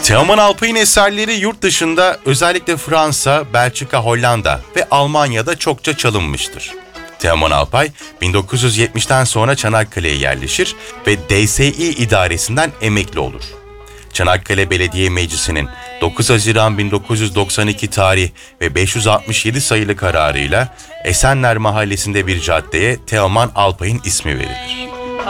Teoman Alpay'ın eserleri yurt dışında özellikle Fransa, Belçika, Hollanda ve Almanya'da çokça çalınmıştır. Teoman Alpay 1970'ten sonra Çanakkale'ye yerleşir ve DSİ idaresinden emekli olur. Çanakkale Belediye Meclisi'nin 9 Haziran 1992 tarih ve 567 sayılı kararıyla Esenler Mahallesi'nde bir caddeye Teoman Alpay'ın ismi verilir.